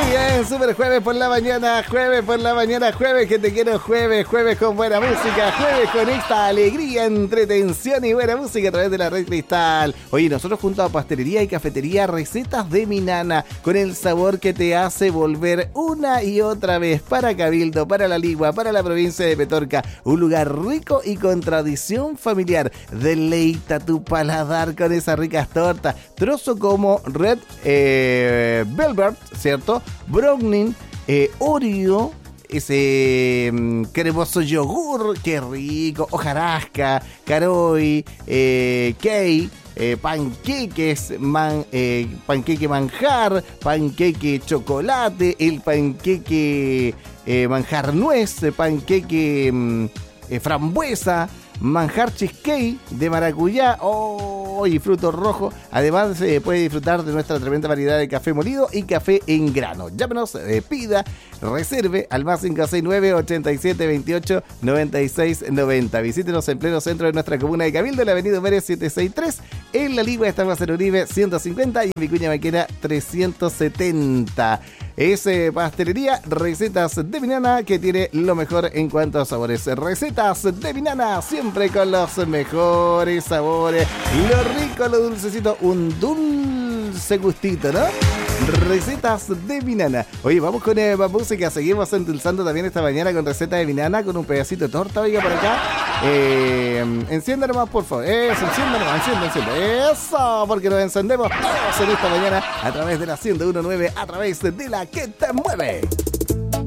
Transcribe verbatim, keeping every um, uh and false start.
bien, super jueves por la mañana, jueves por la mañana, jueves que te quiero, jueves, jueves con buena música, jueves con esta alegría, entretención y buena música a través de la Red Cristal. Oye, nosotros junto a Pastelería y Cafetería Recetas de mi Nana, con el sabor que te hace volver una y otra vez para Cabildo, para La Ligua, para la provincia de Petorca, un lugar rico y con tradición familiar. Deleita tu paladar con esas ricas tortas, trozo como Red eh, Velvet, ¿cierto? Brownie, eh, Oreo, ese mmm, cremoso yogur, qué rico, hojarasca, caroy, eh, cake, eh, panqueques, man, eh, panqueque manjar, panqueque chocolate, el panqueque eh, manjar nuez, panqueque mmm, eh, frambuesa, manjar cheesecake de maracuyá, oh, y frutos rojos. Además se eh, puede disfrutar de nuestra tremenda variedad de café molido y café en grano. Llámenos, eh, pida, reserve al más cinco seis nueve, ochenta y siete veintiocho, noventa y seis noventa. Visítenos en pleno centro de nuestra comuna de Cabildo, en la avenida Pérez setecientos sesenta y tres. En La Ligua estamos en Uribe ciento cincuenta y en Vicuña Maquena trescientos setenta. Es eh, Pastelería Recetas de mi Nana, que tiene lo mejor en cuanto a sabores. Recetas de mi Nana, siempre con los mejores sabores. Lo rico, lo dulcecito, un dulce gustito, ¿no? Recetas de mi Nana. Oye, vamos con eh, más música. Seguimos endulzando también esta mañana con recetas de mi Nana, con un pedacito de torta, oiga, por acá. Eh, encienda nomás, por favor. Eso, encienda nomás, encienda, encienda. Eso, porque nos encendemos todos en esta mañana a través de la ciento uno punto nueve, a través de la que te mueve.